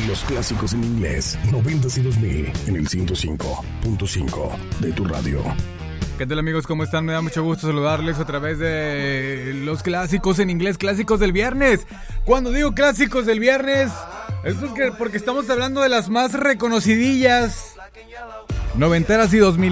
Los clásicos en inglés, 90s y 2000, en el 105.5 de tu radio. ¿Qué tal, amigos? ¿Cómo están? Me da mucho gusto saludarles a través de los clásicos en inglés, clásicos del viernes. Cuando digo clásicos del viernes, es porque estamos hablando de las más reconocidillas, noventeras y 2000